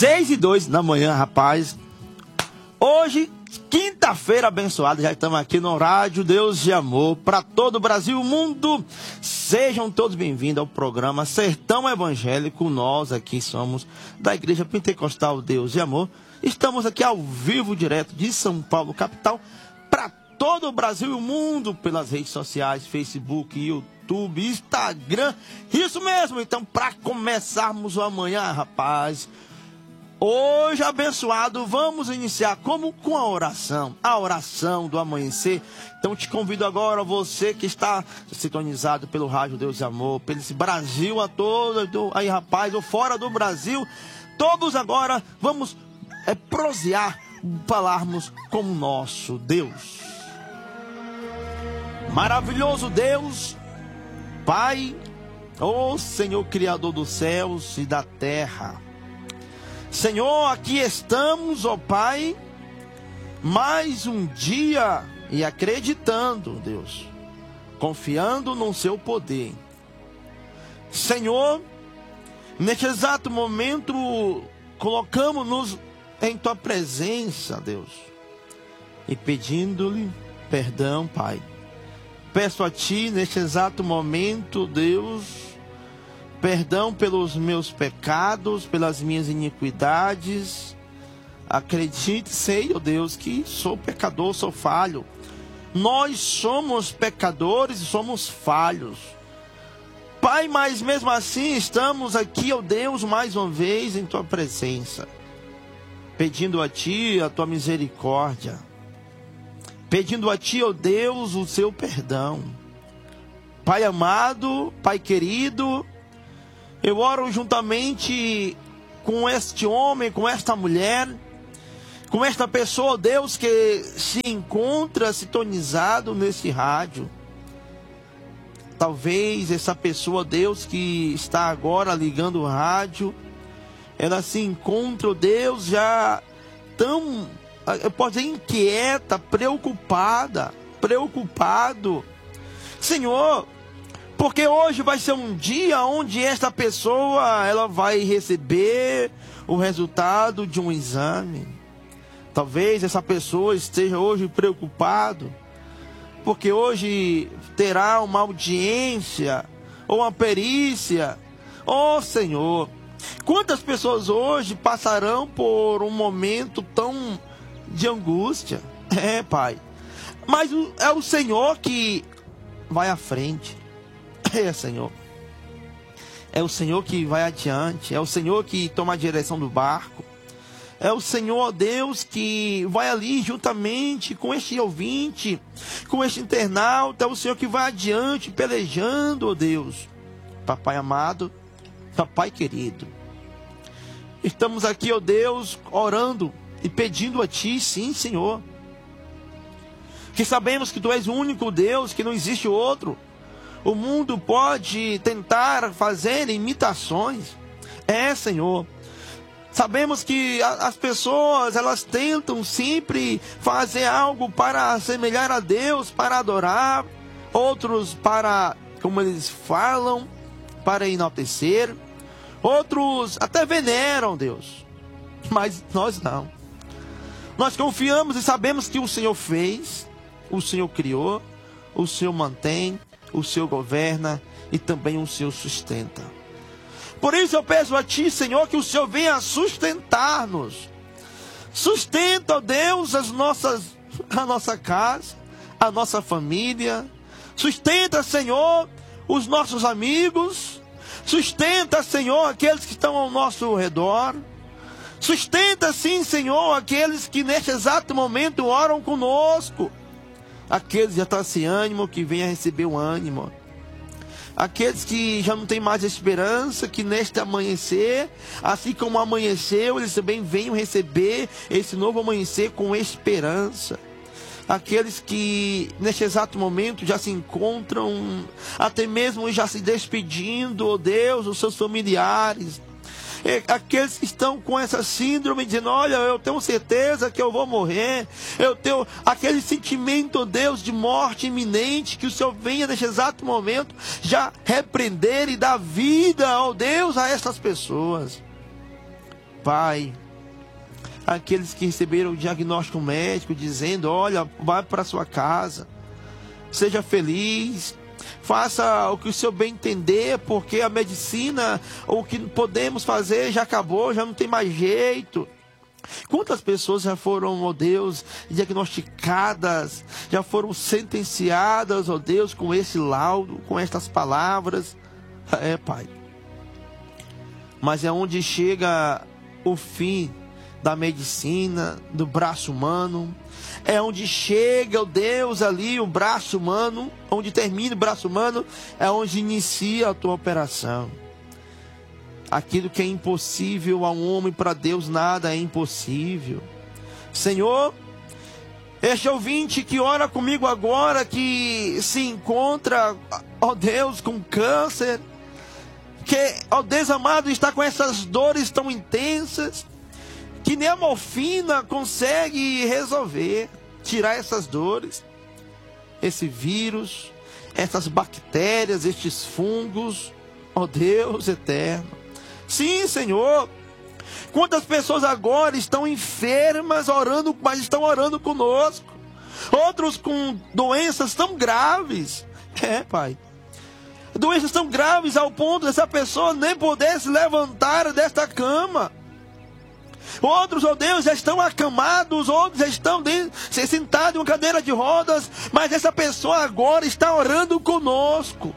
6:02 da manhã, rapaz. Hoje, quinta-feira abençoada, já estamos aqui no Rádio Deus de Amor para todo o Brasil e o mundo. Sejam todos bem-vindos ao programa Sertão Evangélico. Nós aqui somos da Igreja Pentecostal Deus de Amor. Estamos aqui ao vivo, direto de São Paulo, capital, para todo o Brasil e o mundo, pelas redes sociais, Facebook, YouTube, Instagram. Isso mesmo, então, para começarmos o amanhã, rapaz, hoje abençoado, vamos iniciar como com a oração do amanhecer. Então te convido agora, você que está sintonizado pelo Rádio Deus de Amor, pelo esse Brasil a todo, aí rapaz, ou fora do Brasil, todos agora vamos prosear, falarmos com o nosso Deus. Maravilhoso Deus, Pai, ó Senhor Criador dos céus e da terra. Senhor, aqui estamos, ó Pai, mais um dia e acreditando, Deus, confiando no seu poder. Senhor, neste exato momento, colocamos-nos em tua presença, Deus, e pedindo-lhe perdão, Pai. Peço a Ti, neste exato momento, Deus, perdão pelos meus pecados, pelas minhas iniquidades. Acredite, sei, ó Deus, que sou pecador, sou falho. Nós somos pecadores e somos falhos. Pai, mas mesmo assim estamos aqui, ó Deus, mais uma vez em Tua presença, pedindo a Ti a Tua misericórdia, pedindo a Ti, ó Deus, o Seu perdão. Pai amado, Pai querido, eu oro juntamente com este homem, com esta mulher, com esta pessoa, Deus, que se encontra sintonizado nesse rádio. Talvez essa pessoa, Deus, que está agora ligando o rádio, ela se encontra, Deus, já tão, eu posso dizer, inquieta, preocupado. Senhor, porque hoje vai ser um dia onde esta pessoa, ela vai receber o resultado de um exame. Talvez essa pessoa esteja hoje preocupado, porque hoje terá uma audiência ou uma perícia. Oh Senhor, quantas pessoas hoje passarão por um momento tão de angústia? Pai, mas é o Senhor que vai à frente. Senhor, é o Senhor que vai adiante, é o Senhor que toma a direção do barco, é o Senhor, Deus, que vai ali juntamente com este ouvinte, com este internauta, é o Senhor que vai adiante, pelejando, ó Deus. Papai amado, Papai querido, estamos aqui, ó Deus, orando e pedindo a Ti, sim, Senhor, que sabemos que Tu és o único Deus, que não existe outro. O mundo pode tentar fazer imitações. Senhor, sabemos que as pessoas, elas tentam sempre fazer algo para assemelhar a Deus, para adorar. Outros para, como eles falam, para enaltecer. Outros até veneram Deus. Mas nós não. Nós confiamos e sabemos que o Senhor fez, o Senhor criou, o Senhor mantém, o Senhor governa e também o Senhor sustenta. Por isso eu peço a Ti, Senhor, que o Senhor venha sustentar-nos. Sustenta, ó Deus, a nossa casa, a nossa família. Sustenta, Senhor, os nossos amigos. Sustenta, Senhor, aqueles que estão ao nosso redor. Sustenta, sim, Senhor, aqueles que neste exato momento oram conosco. Aqueles que já estão sem ânimo, que venham receber o ânimo. Aqueles que já não têm mais esperança, que neste amanhecer, assim como amanheceu, eles também venham receber esse novo amanhecer com esperança. Aqueles que neste exato momento já se encontram, até mesmo já se despedindo, ó Deus, dos seus familiares. Aqueles que estão com essa síndrome, dizendo, olha, eu tenho certeza que eu vou morrer. Eu tenho aquele sentimento, ó Deus, de morte iminente. Que o Senhor venha neste exato momento já repreender e dar vida, ó Deus, a essas pessoas. Pai, aqueles que receberam o diagnóstico médico dizendo: olha, vai para sua casa, seja feliz, faça o que o Senhor bem entender, porque a medicina, o que podemos fazer já acabou, já não tem mais jeito. Quantas pessoas já foram, ó Deus, diagnosticadas, já foram sentenciadas, ó Deus, com esse laudo, com estas palavras? Pai. Mas é onde chega o fim da medicina, do braço humano. É onde chega, ó Deus, ali o braço humano, onde termina o braço humano, é onde inicia a tua operação. Aquilo que é impossível a um homem, para Deus nada é impossível. Senhor, este ouvinte que ora comigo agora, que se encontra, ó Deus, com câncer, que, ó Deus amado, está com essas dores tão intensas, que nem a morfina consegue resolver, tirar essas dores, esse vírus, essas bactérias, estes fungos, ó Deus eterno. Sim, Senhor. Quantas pessoas agora estão enfermas, orando, mas estão orando conosco. Outros com doenças tão graves. Pai. Doenças tão graves ao ponto dessa pessoa nem poder se levantar desta cama. Outros, ó Deus, já estão acamados, outros já estão sentados em uma cadeira de rodas, mas essa pessoa agora está orando conosco.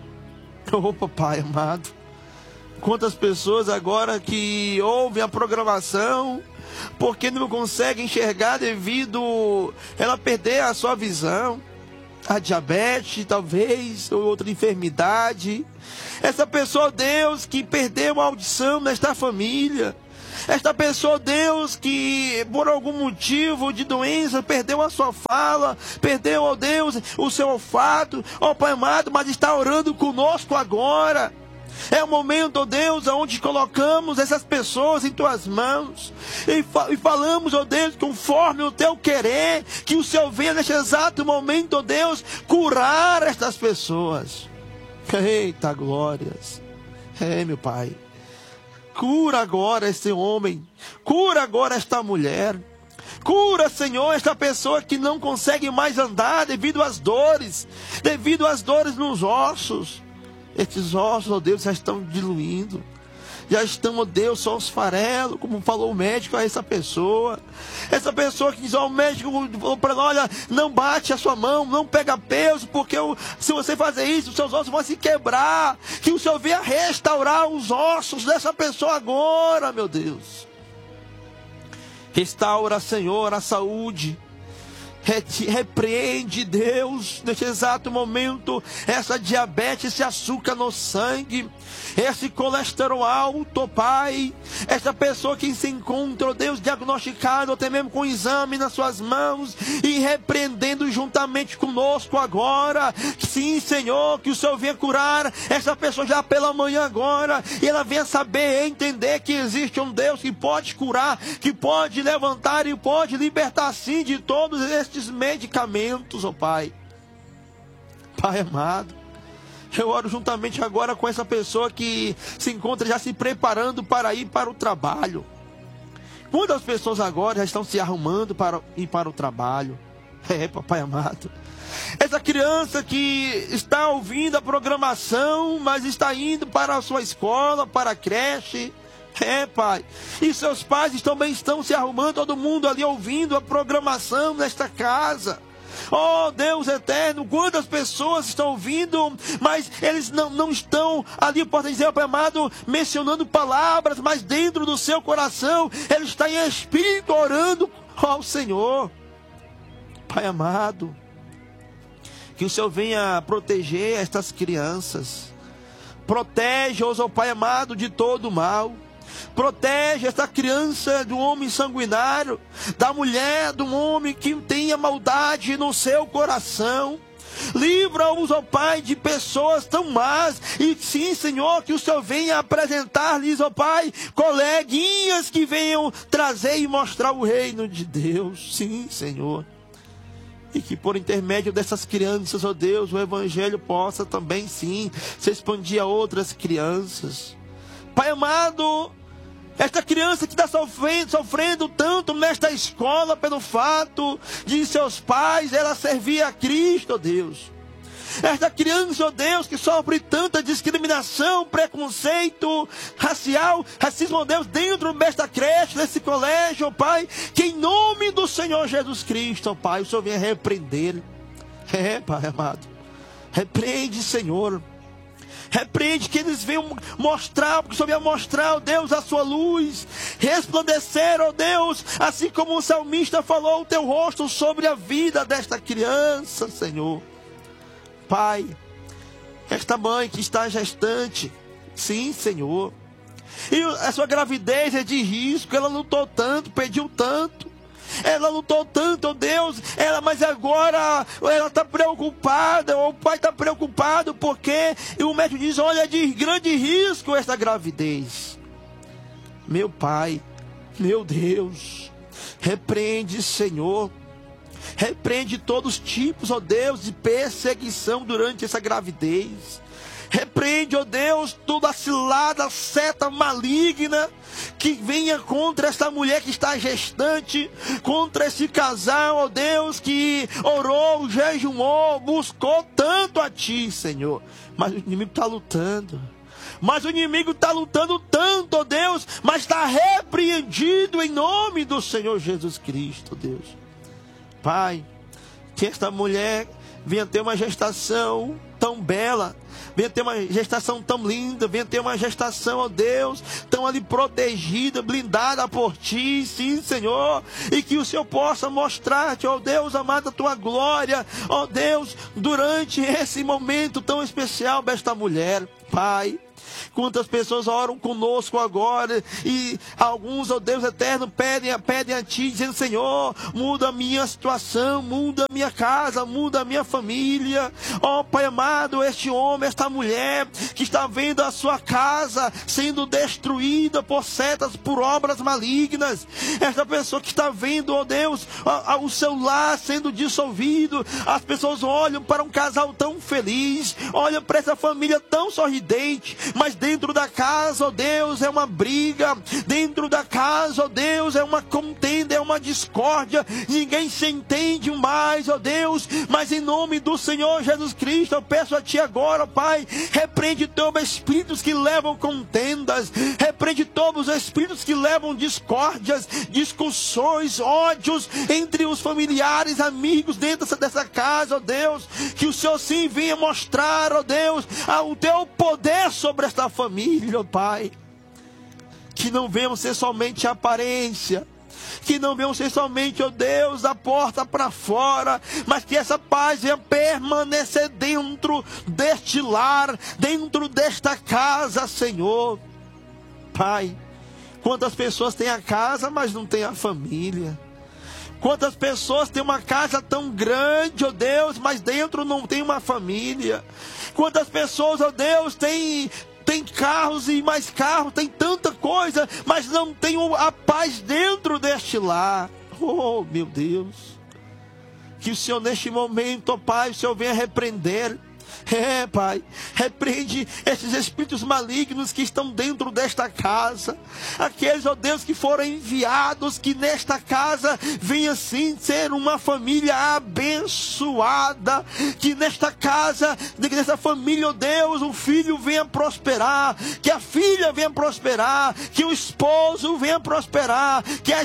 Oh, Pai amado. Quantas pessoas agora que ouvem a programação, porque não conseguem enxergar devido ela perder a sua visão, a diabetes talvez, ou outra enfermidade. Essa pessoa, Deus, que perdeu a audição nesta família. Esta pessoa, Deus, que por algum motivo de doença perdeu a sua fala, perdeu, ó Deus, o seu olfato, ó Pai amado, mas está orando conosco agora. É o momento, ó Deus, onde colocamos essas pessoas em tuas mãos e falamos, ó Deus, conforme o teu querer, que o Senhor venha neste exato momento, ó Deus, curar estas pessoas. Eita glórias! Meu Pai, cura agora este homem, cura agora esta mulher. Cura, Senhor, esta pessoa que não consegue mais andar devido às dores nos ossos. Estes ossos, ó Deus, já estão diluindo. Já estão, ó Deus, só os farelos, como falou o médico a essa pessoa. Essa pessoa que diz, ó, o médico falou para ela: olha, não bate a sua mão, não pega peso, porque se você fazer isso, os seus ossos vão se quebrar. Que o Senhor venha restaurar os ossos dessa pessoa agora, meu Deus. Restaura, Senhor, a saúde. Repreende, Deus, neste exato momento, essa diabetes, esse açúcar no sangue, esse colesterol alto, Pai. Esta pessoa que se encontra, Deus, diagnosticado, até mesmo com exame nas suas mãos, e repreendendo juntamente conosco agora. Sim, Senhor, que o Senhor venha curar essa pessoa já pela manhã agora, e ela venha saber, entender que existe um Deus que pode curar, que pode levantar e pode libertar, sim, de todos estes medicamentos, ó Pai. Pai amado, eu oro juntamente agora com essa pessoa que se encontra já se preparando para ir para o trabalho. Quantas pessoas agora já estão se arrumando para ir para o trabalho? Papai amado, essa criança que está ouvindo a programação, mas está indo para a sua escola, para a creche. Pai, e seus pais também estão se arrumando, todo mundo ali ouvindo a programação nesta casa. Oh Deus eterno, quantas pessoas estão ouvindo, mas eles não estão ali, pode dizer, Pai amado, mencionando palavras, mas dentro do seu coração, ele está em espírito orando ao Senhor. Pai amado, que o Senhor venha proteger estas crianças. Protege-os, ó Pai amado, de todo o mal. Protege esta criança do homem sanguinário, da mulher, do homem que tenha maldade no seu coração. Livra-os, ó Pai, de pessoas tão más. E sim, Senhor, que o Senhor venha apresentar-lhes, ó Pai, coleguinhas que venham trazer e mostrar o reino de Deus. Sim, Senhor. E que por intermédio dessas crianças, ó Deus, o Evangelho possa também, sim, se expandir a outras crianças. Pai amado, Esta criança que está sofrendo tanto nesta escola pelo fato de seus pais ela servir a Cristo, ó Deus. Esta criança, ó Deus, que sofre tanta discriminação, preconceito racial, racismo, ó Deus, dentro desta creche, desse colégio, ó Pai, que em nome do Senhor Jesus Cristo, ó Pai, o Senhor venha repreender. Pai amado, repreende, Senhor. Repreende, que eles venham mostrar, porque o Senhor venha mostrar, ó Deus, a sua luz, resplandecer, ó Deus, assim como o salmista falou, o teu rosto sobre a vida desta criança, Senhor. Pai, esta mãe que está gestante, sim, Senhor, e a sua gravidez é de risco, ela lutou tanto, pediu tanto, ela lutou tanto, ó Deus, mas agora ela está preocupada, o pai está preocupado, porque o médico diz, olha, é de grande risco esta gravidez. Meu Pai, meu Deus, repreende, Senhor. Repreende todos os tipos, ó Deus, de perseguição durante essa gravidez. Repreende, ó Deus, toda a cilada, seta maligna que venha contra esta mulher que está gestante, contra esse casal, ó Deus, que orou, jejuou, buscou tanto a Ti, Senhor. Mas o inimigo está lutando. Mas o inimigo está lutando tanto, ó Deus, mas está repreendido em nome do Senhor Jesus Cristo, Deus. Pai, que esta mulher venha ter uma gestação tão bela, venha ter uma gestação tão linda, venha ter uma gestação, ó Deus, tão ali protegida, blindada por Ti, sim, Senhor, e que o Senhor possa mostrar-te, ó Deus amado, a Tua glória, ó Deus, durante esse momento tão especial desta mulher, Pai. Quantas pessoas oram conosco agora, e alguns, ó Deus eterno, pedem a Ti, dizendo, Senhor, muda a minha situação, muda a minha casa, muda a minha família. Ó Pai amado, este homem, esta mulher, que está vendo a sua casa sendo destruída por setas, por obras malignas. Esta pessoa que está vendo, ó Deus, o seu lar sendo dissolvido. As pessoas olham para um casal tão feliz, olham para essa família tão sorridente, mas dentro da casa, ó Deus, é uma briga. Dentro da casa, ó Deus, é uma contenda, é uma discórdia. Ninguém se entende mais, ó Deus. Mas em nome do Senhor Jesus Cristo, eu peço a Ti agora, ó Pai, repreende todos os espíritos que levam contendas. Repreende todos os espíritos que levam discórdias, discussões, ódios entre os familiares, amigos dentro dessa casa, ó Deus. Que o Senhor sim venha mostrar, ó Deus, o Teu poder sobre esta família, ó Pai. Que não venham ser somente aparência, que não venham ser somente, ó Deus, da porta para fora, mas que essa paz venha permanecer dentro deste lar, dentro desta casa, Senhor. Pai, quantas pessoas têm a casa, mas não têm a família. Quantas pessoas têm uma casa tão grande, ó Deus, mas dentro não tem uma família. Quantas pessoas, ó Deus, têm carros e mais carros, tem tanta coisa, mas não tem a paz dentro deste lar. Oh, meu Deus. Que o Senhor neste momento, ó Pai, o Senhor venha repreender. Pai, repreende esses espíritos malignos que estão dentro desta casa. Aqueles, ó Deus, que foram enviados, que nesta casa venha sim ser uma família abençoada. Que nesta casa, nesta família, ó Deus, o filho venha prosperar, que a filha venha prosperar, que o esposo venha prosperar, que a